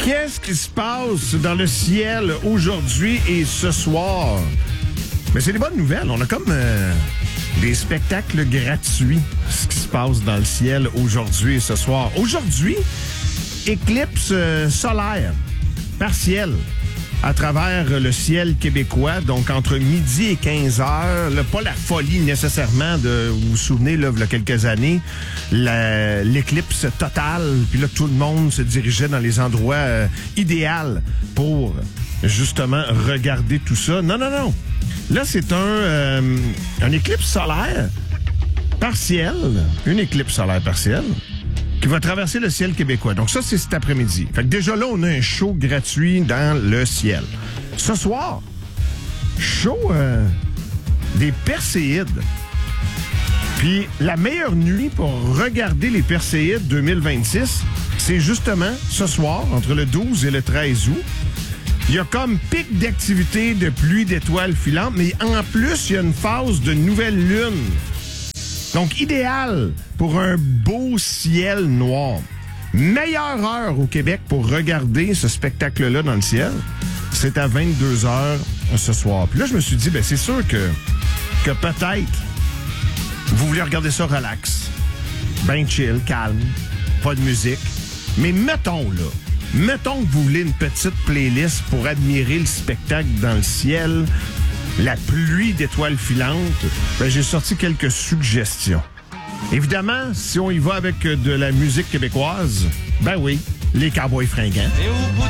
Qu'est-ce qui se passe dans le ciel aujourd'hui et ce soir? Mais c'est des bonnes nouvelles. On a comme des spectacles gratuits, ce qui se passe dans le ciel aujourd'hui et ce soir. Aujourd'hui, éclipse solaire partielle à travers le ciel québécois, donc entre midi et 15 heures. Là, pas la folie nécessairement de, vous vous souvenez, là, il y a quelques années, l'éclipse totale, puis là, tout le monde se dirigeait dans les endroits idéaux pour, justement, regarder tout ça. Non. Là, c'est un éclipse solaire partielle, une éclipse solaire partielle, qui va traverser le ciel québécois. Donc ça, c'est cet après-midi. Fait que déjà là, on a un show gratuit dans le ciel. Ce soir, show des Perséides. Puis la meilleure nuit pour regarder les Perséides 2026, c'est justement ce soir, entre le 12 et le 13 août. Il y a comme pic d'activité de pluie d'étoiles filantes, mais en plus, il y a une phase de nouvelle lune. Donc, idéal pour un beau ciel noir. Meilleure heure au Québec pour regarder ce spectacle-là dans le ciel, c'est à 22 heures ce soir. Puis là, je me suis dit, ben c'est sûr que peut-être vous voulez regarder ça relax, ben chill, calme, pas de musique. Mais mettons que vous voulez une petite playlist pour admirer le spectacle dans le ciel, la pluie d'étoiles filantes, ben j'ai sorti quelques suggestions. Évidemment, si on y va avec de la musique québécoise, ben oui, les Cowboys fringants.